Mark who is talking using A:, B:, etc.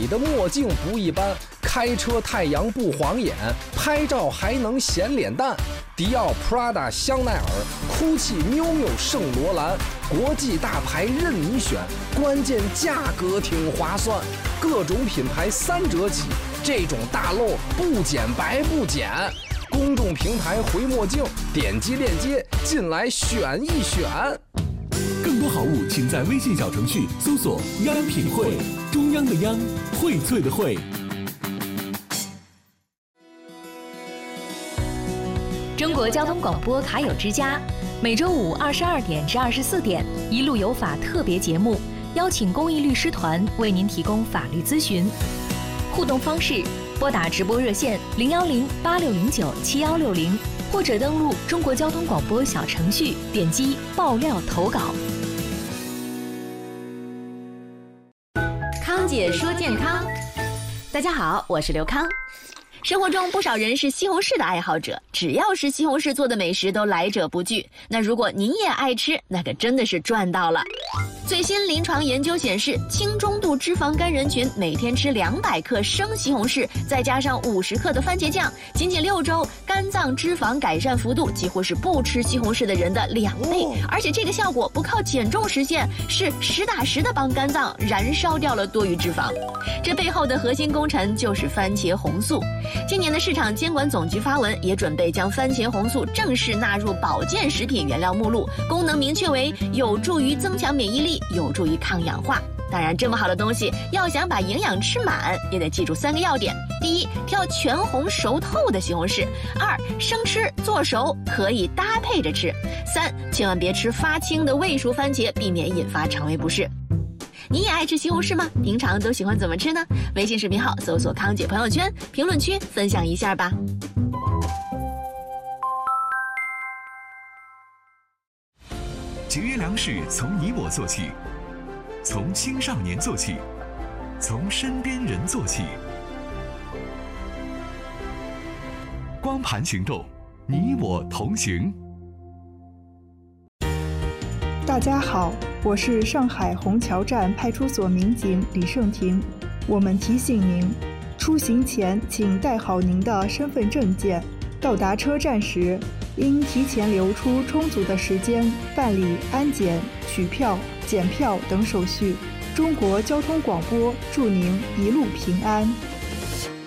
A: 美的墨镜不一般，开车太阳不晃眼，拍照还能显脸蛋。迪奥、Prada、香奈儿、GUCCI、miu miu、圣罗兰，国际大牌任你选，关键价格挺划算，各种品牌3折起，这种大漏不捡白不捡。公众平台回墨镜，点击链接进来选一选。
B: 更多好物，请在微信小程序搜索“央品汇”，中央的央，荟萃的荟。
C: 中国交通广播卡友之家，每周五22点至24点，一路有法特别节目，邀请公益律师团为您提供法律咨询。互动方式：拨打直播热线010-8609-7160，或者登录中国交通广播小程序，点击爆料投稿。
D: 康姐说健康，大家好，我是刘康。生活中不少人是西红柿的爱好者，只要是西红柿做的美食都来者不拒。那如果您也爱吃，那可真的是赚到了。最新临床研究显示，轻中度脂肪肝人群每天吃200克生西红柿，再加上50克的番茄酱，仅仅6周，肝脏脂肪改善幅度几乎是不吃西红柿的人的2倍。而且这个效果不靠减重实现，是实打实的帮肝脏燃烧掉了多余脂肪。这背后的核心功臣就是番茄红素。今年的市场监管总局发文，也准备将番茄红素正式纳入保健食品原料目录，功能明确为有助于增强免疫力，有助于抗氧化。当然，这么好的东西，要想把营养吃满，也得记住3个要点：第一，挑全红熟透的西红柿；二，生吃做熟可以搭配着吃；三，千万别吃发青的未熟番茄，避免引发肠胃不适。你也爱吃西红柿吗？平常都喜欢怎么吃呢？微信视频号搜索康姐朋友圈，评论区分享一下吧。
B: 节约粮食从你我做起，从青少年做起，从身边人做起。光盘行动，你我同行。
E: 大家好，我是上海虹桥站派出所民警李胜婷。我们提醒您，出行前请带好您的身份证件，到达车站时应提前留出充足的时间办理安检、取票、检票等手续。中国交通广播祝您一路平安。